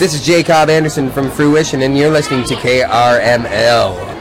This is Jacob Anderson from Fruition, and you're listening to KRML.